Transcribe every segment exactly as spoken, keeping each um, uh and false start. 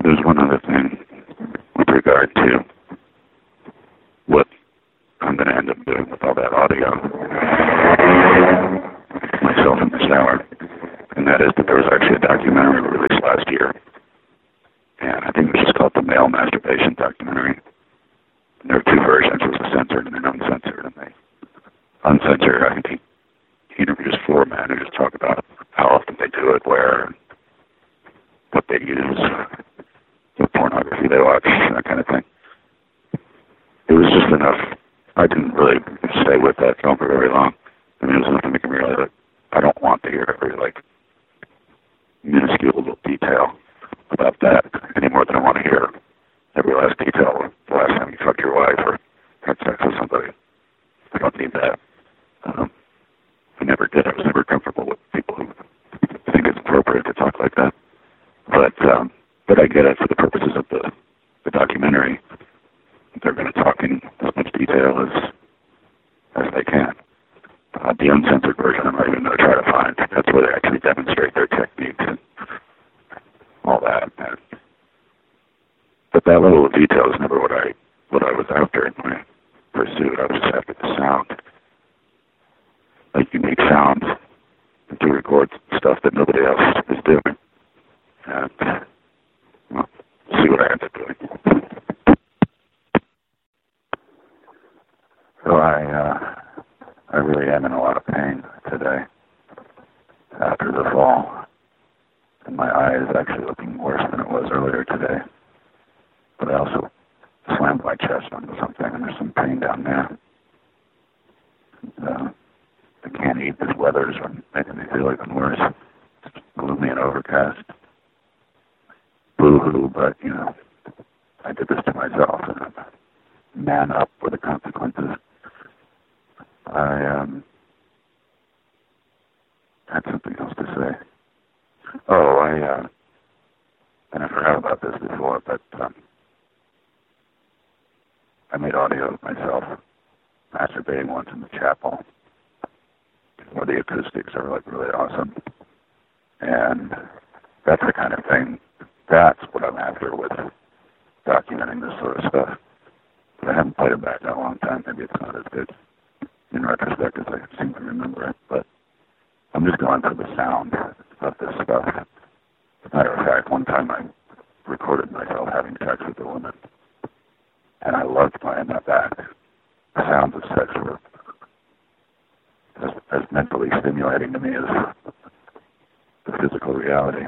there's one other thing with regard to what I'm going to end up doing with all that audio, myself in the shower, and that is that there was actually a documentary released last year, and I think it was just called the Male Masturbation Documentary. And there are two versions. It was a censored and an uncensored, and they uncensored, I think he, he interviews four men who just talk about how often they do it, where, what they use, what pornography they watch, that kind of thing. It was just enough. I didn't really stay with that film for very long. I mean, it was enough to make me realize that I don't want to hear every, like, minuscule little detail about that any more than I want to hear every last detail the last time you fucked your wife or had sex with somebody. I don't need that. Um, I never did. I was never comfortable with people who think it's appropriate to talk like that. But um, but I get it for the purposes of the, the documentary. They're going to talk in as much detail as as they can. Uh, the uncensored version, I'm not even going to try to find. That's where they actually demonstrate their techniques and all that. And, but that level of detail is never what I what I was after in my pursuit. I was just after the sound, like unique sounds, to record stuff that nobody else is doing. And well, see what I end up doing. So I, uh, I really am in a lot of pain today after the fall. And my eye is actually looking worse than it was earlier today. But I also slammed my chest onto something, and there's some pain down there. And, uh, I can't eat. This weather's making me feel even worse. It's gloomy and overcast. Boo-hoo, but, you know, I did this to myself, and I'm man up for the consequences. I um, had something else to say. Oh, I, uh, and I forgot about this before, but um, I made audio of myself masturbating once in the chapel, where the acoustics are like really awesome. And that's the kind of thing, that's what I'm after with documenting this sort of stuff. But I haven't played it back in a long time. Maybe it's not as good in retrospect as I seem to remember it, but I'm just going for the sound of this stuff. As a matter of fact, one time I recorded myself having sex with a woman, and I loved playing that back. The sounds of sex were as, as mentally stimulating to me as the physical reality.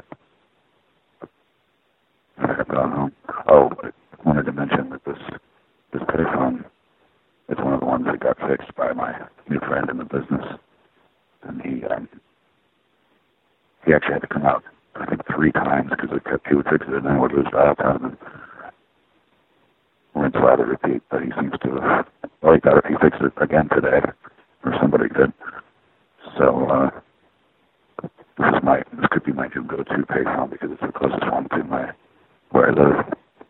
I have gone home. Oh, I wanted to mention that this this payphone is one of the ones that got fixed by my new friend in the business, and he um, he actually had to come out I think three times because he would fix it and then would lose dial time and rinse, lather, repeat. But he seems to have like that if he fixed it again today, or somebody did. So uh, this is my this could be my new go-to payphone because it's the closest one to my where I live.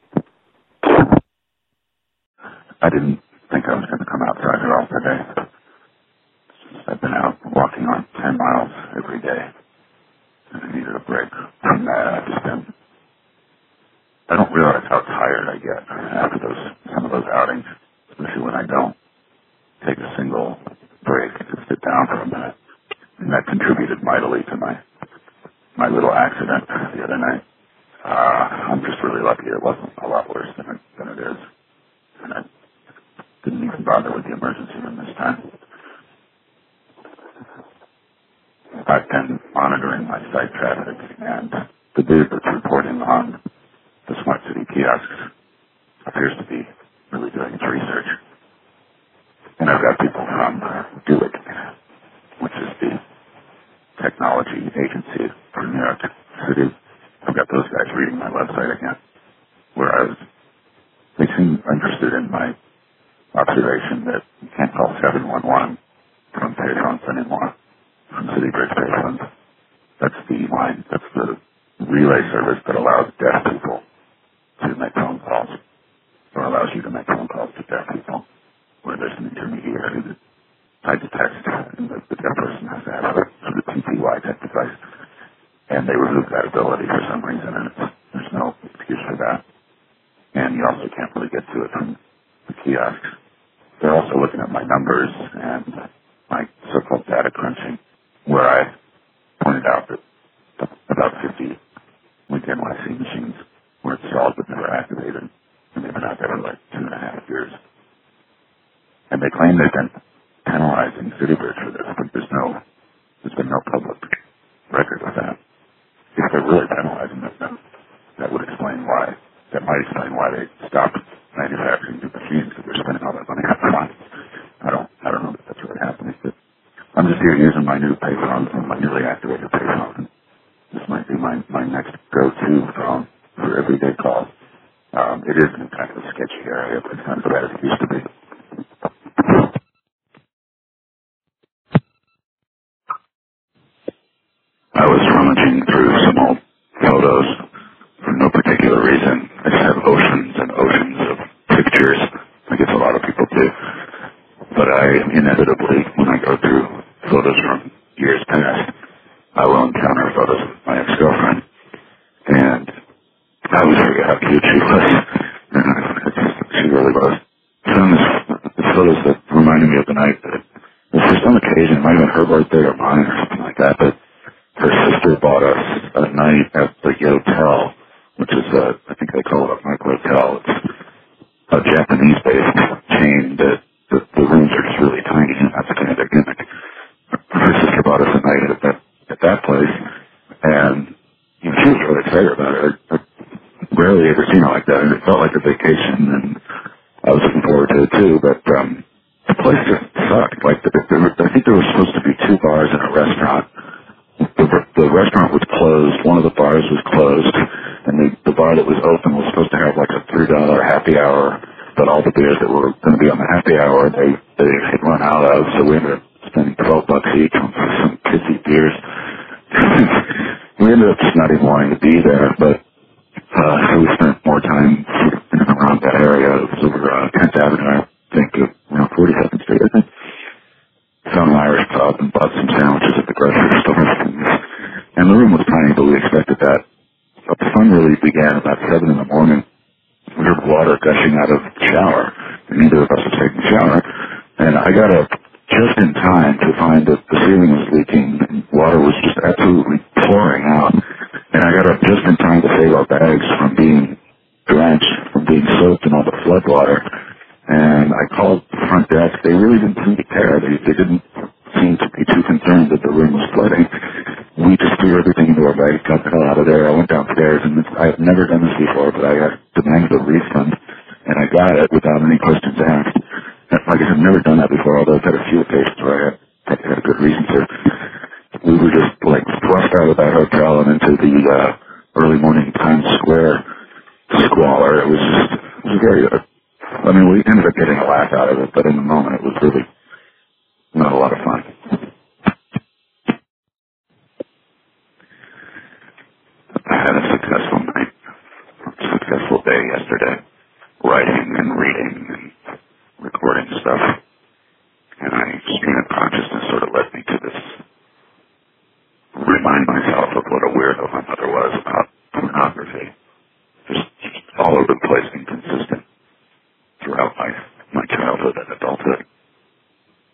I didn't think I was going to come outside at all today. I've been out walking on ten miles every day, and I needed a break from that. I've just been, I don't realize how tired I get after those some of those outings, especially when I don't take a single break to sit down for a minute. And that contributed mightily to my my little accident the other night. Uh, I'm just really lucky it wasn't a lot worse than it, than it is. And I didn't even bother with the emergency room this time. I've been monitoring my site traffic, and the dude that's reporting on the Smart City kiosks appears to be really doing his research. And I've got people from Do It, which is the technology agency for New York City. I've got those guys reading my website again, where I was, they seem interested in my observation that you can't call seven one one from payphones anymore, from City Bridge payphones. That's the line, that's the relay service that allows deaf people to make phone calls, or allows you to make phone calls to deaf people, where there's an intermediary that I detect, and the, the deaf person has to have a, a T T Y type device. And they removed that ability for some reason, and it's, there's no excuse for that. and you also can't really get to it from the kiosk. They're also looking at my numbers and my so-called data crunching, where I pointed out that about fifty weekend Y C machines were installed but never activated, and they've been out there for like two and a half years. And they claim they've been penalizing CityBridge for this, but there's no, there's been no public record of that. If they're really penalizing them, then that would explain why, that might explain why they stopped manufacturing new machines, because they're spending all that money up front. I don't, I don't know that that's really happening, but I'm just here using my new payphone, my newly activated payphone. This might be my, my next go-to phone for everyday calls. Um, it is in kind of a sketchy area, but it's not as bad as it used to be. I was rummaging through some old photos for no particular reason. I just have oceans and oceans of pictures. I guess a lot of people do. But I inevitably, when I go through photos from years past, I will encounter photos of my ex-girlfriend. And I always forget how cute she was. And she really was. Some photos that reminded me of the night that, for some occasion, it might have been her birthday or mine or something like that, but her sister bought us a night at the Yotel, which is a, I think they call it a micro-hotel. It's a Japanese-based chain that the, the rooms are just really tiny, and that's kind of their gimmick. Her sister bought us a night at that, at that place, and you know, she was really excited about it. I, I rarely ever seen it like that, and it felt like a vacation, and I was looking forward to it too, but um, the place just sucked. Like, the, the, I think there were supposed to be two bars and a restaurant. The, the restaurant was closed, one of the bars was closed, and the, the bar that was open was supposed to have like a three dollar happy hour, but all the beers that were going to be on the happy hour, they, they had run out of, so we ended up spending twelve bucks each on some pissy beers. We ended up just not even wanting to be there, but uh, so we spent more time in and around that area. It was over uh, tenth Avenue, I think, around forty-second Street, I think. Found an Irish pub and bought some sandwiches at the grocery store. And the room was tiny, but we expected that. But the fun really began about seven in the morning. We heard water gushing out of the shower, and neither of us was taking a shower. And I got up just in time to find that the ceiling was leaking, and water was just absolutely pouring out. And I got up just in time to save our bags from being drenched, from being soaked in all the flood water. And I called the front desk. They really didn't seem to care. They, they didn't seem to be too concerned that the room was flooding. We just threw everything into our bags, got the hell out of there. I went downstairs, and this, I have never done this before, but I uh, demanded a refund, and I got it without any questions asked. And like I said, I've never done that before, although I've had a few occasions where I had, had a good reason to. We were just, like, thrust out of that hotel and into the uh, early morning Times Square squalor. It was just, it was very... Uh, I mean, we ended up getting a laugh out of it, but in the moment it was really not a lot of fun. I had a successful night, a successful day yesterday.